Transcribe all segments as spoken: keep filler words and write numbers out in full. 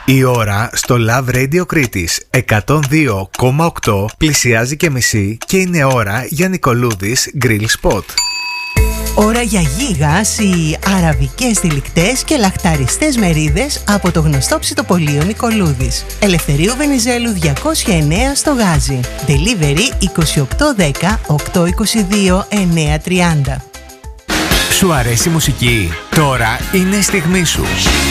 Η ώρα στο Love Radio Κρήτης εκατόν δύο κόμμα οκτώ πλησιάζει και μισή και είναι ώρα για Νικολούδης Grill Spot. Ώρα για γίγας οι αραβικές τυλικτές και λαχταριστές μερίδες από το γνωστό ψητοπωλείο Νικολούδης. Ελευθερίου Βενιζέλου διακόσια εννέα στο Γάζι. Delivery είκοσι οκτώ δέκα οκτακόσια είκοσι δύο εννιακόσια τριάντα. Σου αρέσει η μουσική? Τώρα είναι η στιγμή σου.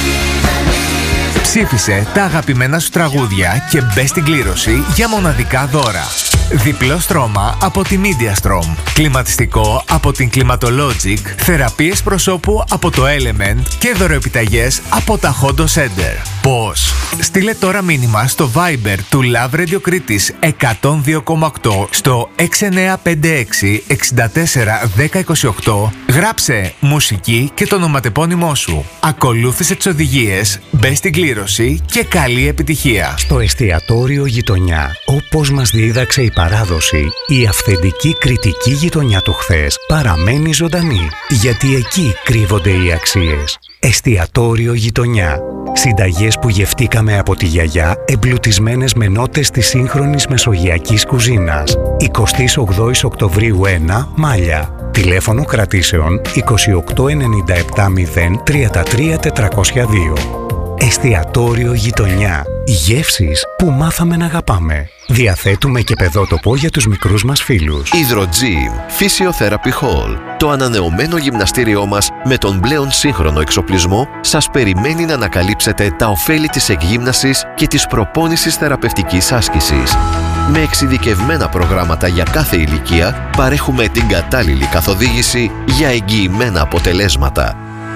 Ψήφισε τα αγαπημένα σου τραγούδια και μπε στην κλήρωση για μοναδικά δώρα. Διπλό στρώμα από τη MediaStrom, κλιματιστικό από την Climatologic, θεραπείες προσώπου από το Element και δωροεπιταγές από τα Hondo Center. Πώς? Στείλε τώρα μήνυμα στο Viber του Love Radio Κρήτης εκατόν δύο κόμμα οκτώ στο έξι εννιά πέντε έξι έξι τέσσερα ένα μηδέν δύο οκτώ, γράψε μουσική και το ονοματεπώνυμό σου. Ακολούθησε τις οδηγίες, μπε στην κλήρωση και καλή επιτυχία. Στο εστιατόριο Γειτονιά, όπως μας δίδαξε η παράδοση, η αυθεντική κρητική γειτονιά του χθες παραμένει ζωντανή, γιατί εκεί κρύβονται οι αξίες. Εστιατόριο Γειτονιά. Συνταγές που γευτήκαμε από τη γιαγιά, εμπλουτισμένες με νότες της σύγχρονης μεσογειακής κουζίνας. εικοστή όγδοη Οκτωβρίου ένα, Μάλια. Τηλέφωνο κρατήσεων είκοσι οκτώ ενενήντα επτά μηδέν τριάντα τρία τετρακόσια δύο. Εστιατόριο Γειτονιά. Γεύσεις που μάθαμε να αγαπάμε. Διαθέτουμε και παιδότοπο για τους μικρούς μας φίλους. Hydrogym Physiotherapy Hall. Το ανανεωμένο γυμναστήριό μας με τον πλέον σύγχρονο εξοπλισμό σας περιμένει να ανακαλύψετε τα ωφέλη της εκγύμνασης και της προπόνησης θεραπευτικής άσκησης. Με εξειδικευμένα προγράμματα για κάθε ηλικία παρέχουμε την κατάλληλη καθοδήγηση για εγγυημένα αποτελέσματα.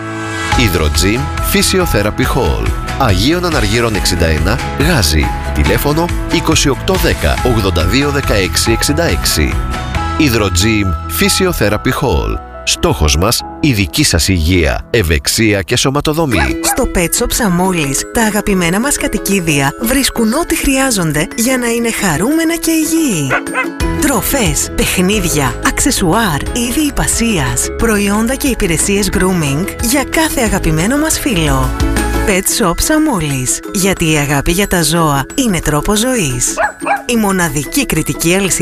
Hydrogym Physiotherapy Hall. Αγίων Αναργύρων εξήντα ένα, Γάζι. Τηλέφωνο είκοσι οκτώ δέκα ογδόντα δύο δεκαέξι εξήντα έξι. Hydrogym Physiotherapy Hall. Στόχος μας, η δική σας υγεία, ευεξία και σωματοδομή. Στο Pet Shop Σαμόλης, τα αγαπημένα μας κατοικίδια βρίσκουν ό,τι χρειάζονται για να είναι χαρούμενα και υγιή. Τροφές, παιχνίδια, αξεσουάρ, είδη υπασίας, προϊόντα και υπηρεσίες grooming για κάθε αγαπημένο μας φίλο. Pet Shop Σαμόλης, γιατί η αγάπη για τα ζώα είναι τρόπος ζωής. Η μοναδική κριτική αλυσίδα